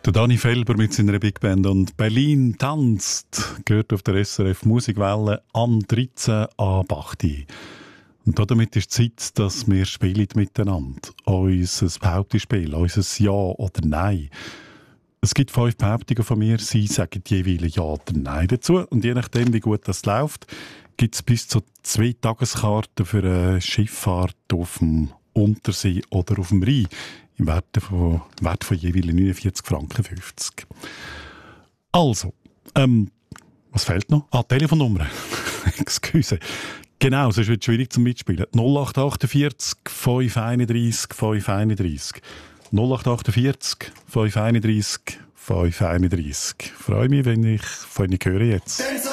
Der Dani Felber mit seiner Big Band und Berlin tanzt, gehört auf der SRF Musikwelle am 13 ab 8. Und damit ist die Zeit, dass wir spielen miteinander. Unser Behauptungsspiel, unser Ja oder Nein. Es gibt 5 Behauptungen von mir, Sie sagen jeweils Ja oder Nein dazu. Und je nachdem, wie gut das läuft, gibt es bis zu 2 Tageskarten für eine Schifffahrt auf dem Untersee oder auf dem Rhein. Im Wert von jeweils 49,50 Franken. Also, was fehlt noch? Telefonnummer. Excuse. Genau, sonst wird es schwierig zum Mitspielen. 0848 531 531. 0848 531 531. Ich freue mich, wenn ich von Ihnen höre jetzt.